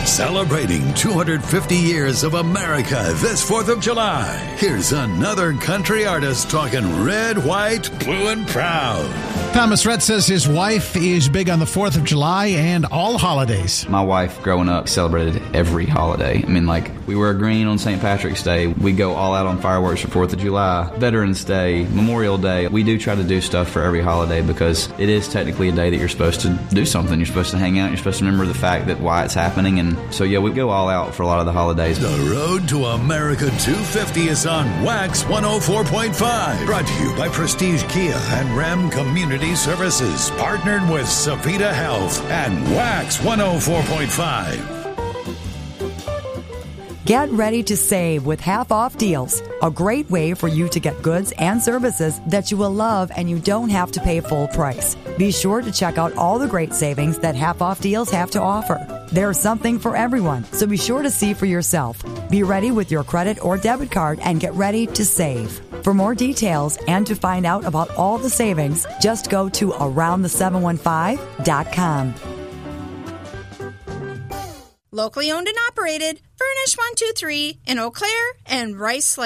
Celebrating 250 years of America this 4th of July. Here's another country artist talking red, white, blue, and proud. Thomas Rhett says his wife is big on the 4th of July and all holidays. My wife, growing up, celebrated every holiday. I mean, like, we wear green on St. Patrick's Day. We go all out on fireworks for 4th of July, Veterans Day, Memorial Day. We do try to do stuff for every holiday because it is technically a day that you're supposed to do something. You're supposed to hang out. You're supposed to remember the fact that why it's happening. And so, yeah, we go all out for a lot of the holidays. The road to America 250 is on Wax 104.5. Brought to you by Prestige Kia and Ram Community Services. Partnered with Savita Health and Wax 104.5. Get ready to save with half-off deals. A great way for you to get goods and services that you will love and you don't have to pay full price. Be sure to check out all the great savings that half-off deals have to offer. There's something for everyone, so be sure to see for yourself. Be ready with your credit or debit card and get ready to save. For more details and to find out about all the savings, just go to aroundthe715.com. Locally owned and operated, Furnish 123 in Eau Claire and Rice Lake.